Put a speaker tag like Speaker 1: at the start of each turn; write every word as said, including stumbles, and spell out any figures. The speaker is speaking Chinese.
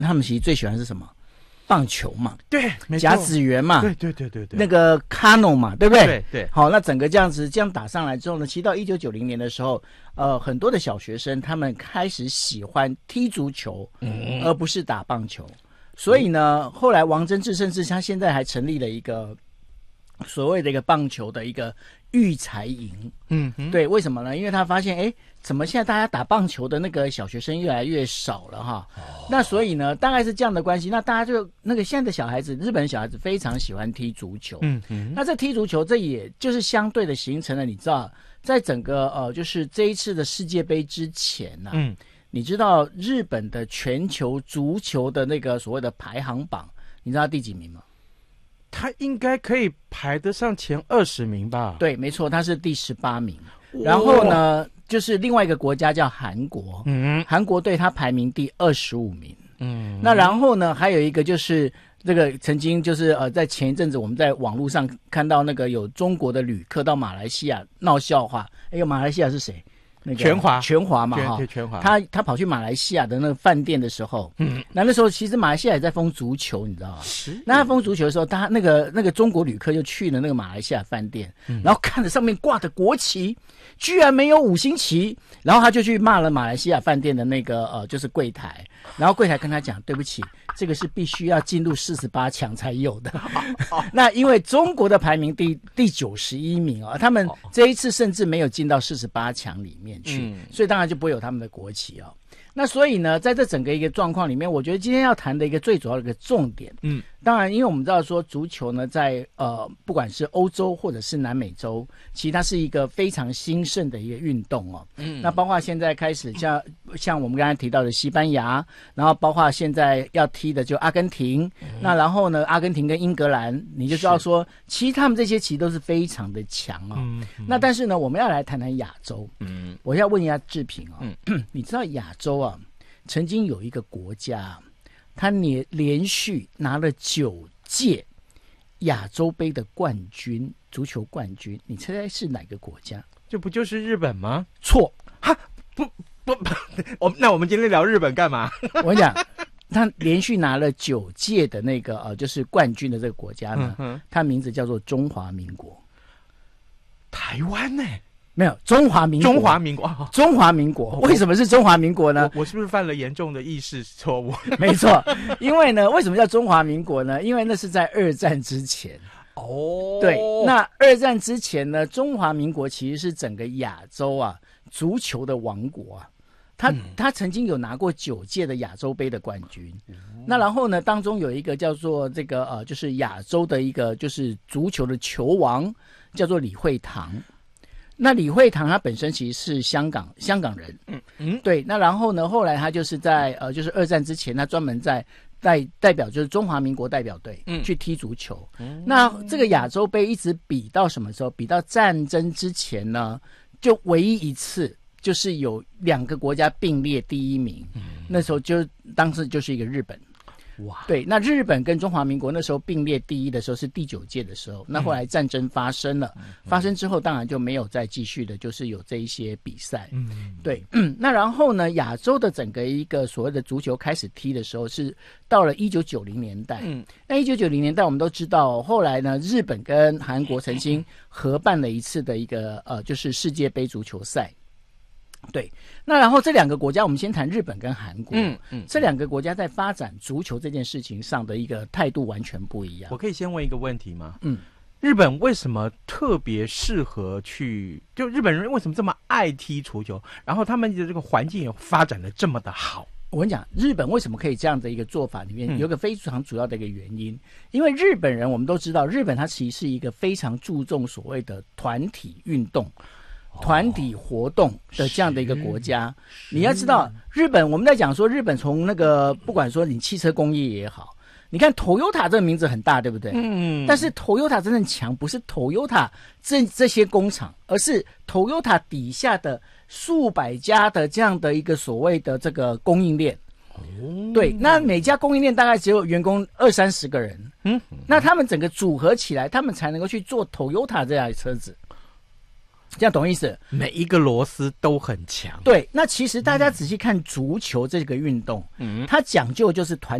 Speaker 1: 他们其实最喜欢是什么？棒球嘛，
Speaker 2: 对，
Speaker 1: 甲子园嘛，
Speaker 2: 对对对对对，
Speaker 1: 那个 Cano 嘛，对不对？
Speaker 2: 对对。
Speaker 1: 好，那整个这样子这样打上来之后呢，其实到一九九零年的时候，呃，很多的小学生他们开始喜欢踢足球，嗯、而不是打棒球。所以呢，后来王贞治甚至他现在还成立了一个所谓的一个棒球的一个育才营。嗯，对，为什么呢？因为他发现，哎，怎么现在大家打棒球的那个小学生越来越少了哈？哦、那所以呢，大概是这样的关系。那大家就那个现在的小孩子，日本小孩子非常喜欢踢足球。嗯嗯。那这踢足球，这也就是相对的形成了，你知道，在整个呃，就是这一次的世界杯之前呢、啊，嗯，你知道日本的全球足球的那个所谓的排行榜，你知道第几名吗？
Speaker 2: 他应该可以排得上前二十名吧？
Speaker 1: 对，没错，他是第十八名。然后呢，就是另外一个国家叫韩国，嗯，韩国队他排名第二十五名，嗯，那然后呢，还有一个就是这个曾经就是呃，在前一阵子我们在网络上看到那个有中国的旅客到马来西亚闹笑话，哎呦，马来西亚是谁？那个
Speaker 2: 全华，
Speaker 1: 全华嘛哈，
Speaker 2: 全华，
Speaker 1: 他他跑去马来西亚的那个饭店的时候，嗯，那那时候其实马来西亚也在封足球，你知道吗？是。那他封足球的时候，他那个那个中国旅客就去了那个马来西亚饭店，嗯、然后看着上面挂的国旗，居然没有五星旗，然后他就去骂了马来西亚饭店的那个呃就是柜台，然后柜台跟他讲，对不起，这个是必须要进入四十八强才有的。那因为中国的排名第第九十一名啊、哦，他们这一次甚至没有进到四十八强里面去、嗯，所以当然就不会有他们的国旗哦。那所以呢，在这整个一个状况里面，我觉得今天要谈的一个最主要的一个重点，嗯，当然，因为我们知道说足球呢，在呃不管是欧洲或者是南美洲，其实它是一个非常兴盛的一个运动哦。嗯，那包括现在开始像像我们刚才提到的西班牙，然后包括现在要踢的就阿根廷，嗯、那然后呢，阿根廷跟英格兰，你就知道说，其实他们这些其实都是非常的强哦。嗯嗯、那但是呢，我们要来谈谈亚洲。嗯，我要问一下志平哦，嗯、你知道亚洲啊，曾经有一个国家。他连连续拿了九届亚洲杯的冠军，足球冠军，你猜猜是哪个国家？
Speaker 2: 这不就是日本吗？
Speaker 1: 错，
Speaker 2: 哈，不不不，我那我们今天聊日本干嘛？
Speaker 1: 我跟你讲，他连续拿了九届的那个呃，就是冠军的这个国家呢，嗯、他名字叫做中华民国。
Speaker 2: 台湾呢、欸？
Speaker 1: 没有，中华民国，
Speaker 2: 中华民国，哦、
Speaker 1: 中华民国，为什么是中华民国呢？
Speaker 2: 我, 我是不是犯了严重的意识错误？
Speaker 1: 没错，因为呢，为什么叫中华民国呢？因为那是在二战之前。哦，对，那二战之前呢，中华民国其实是整个亚洲啊足球的王国啊。他、嗯、他曾经有拿过九届的亚洲杯的冠军，嗯、那然后呢，当中有一个叫做这个呃，就是亚洲的一个就是足球的球王，叫做李惠堂。那李惠堂他本身其实是香港香港人，嗯嗯，对。那然后呢，后来他就是在呃，就是二战之前，他专门在代代表就是中华民国代表队，嗯，去踢足球。嗯，那这个亚洲杯一直比到什么时候？比到战争之前呢，就唯一一次就是有两个国家并列第一名，嗯，那时候就当时就是一个日本。哇，对，那日本跟中华民国那时候并列第一的时候是第九届的时候，那后来战争发生了，嗯、发生之后当然就没有再继续的，就是有这一些比赛。嗯，对，嗯，那然后呢，亚洲的整个一个所谓的足球开始踢的时候是到了一九九零年代。嗯，那一九九零年代我们都知道，后来呢，日本跟韩国曾经合办了一次的一个呃，就是世界杯足球赛。对，那然后这两个国家，我们先谈日本跟韩国。嗯嗯，这两个国家在发展足球这件事情上的一个态度完全不一样。
Speaker 2: 我可以先问一个问题吗？嗯，日本为什么特别适合去？就日本人为什么这么爱踢足球？然后他们的这个环境也发展的这么的好？
Speaker 1: 我跟你讲，日本为什么可以这样的一个做法里面，有一个非常主要的一个原因，嗯、因为日本人我们都知道，日本它其实是一个非常注重所谓的团体运动。团体活动的这样的一个国家，你要知道，日本我们在讲说，日本从那个不管说你汽车工业也好，你看 Toyota 这个名字很大，对不对？嗯。但是 Toyota 真正强不是 Toyota 这这些工厂，而是 Toyota 底下的数百家的这样的一个所谓的这个供应链。哦。对，那每家供应链大概只有员工二三十个人，嗯，那他们整个组合起来，他们才能够去做 Toyota 这样的车子。 这样懂意思？
Speaker 2: 每一个螺丝都很强。
Speaker 1: 对，那其实大家仔细看足球这个运动，嗯，它讲究就是团